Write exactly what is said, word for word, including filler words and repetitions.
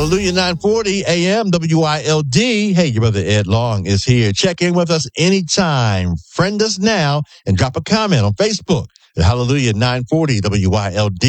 Hallelujah nine forty A M W I L D. Hey, your brother Ed Long is here. Check in with us anytime. Friend us now and drop a comment on Facebook at Hallelujah nine forty W I L D.